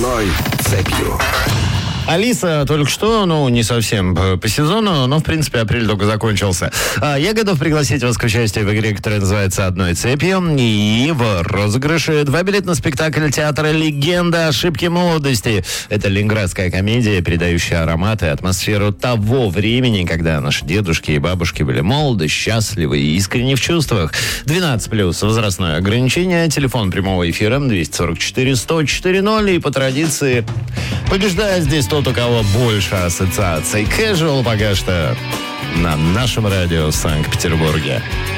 одной цепью. Алиса только что, не совсем по сезону, но, в принципе, апрель только закончился. Я готов пригласить вас к участию в игре, которая называется «Одной цепью». И в розыгрыше 2 билета на спектакль театра «Легенда. Ошибки молодости». Это ленинградская комедия, передающая ароматы и атмосферу того времени, когда наши дедушки и бабушки были молоды, счастливы и искренне в чувствах. 12+, возрастное ограничение, телефон прямого эфира 244-104-0. И по традиции побеждает здесь тот, у кого больше ассоциаций. Casual пока что на нашем радио в Санкт-Петербурге.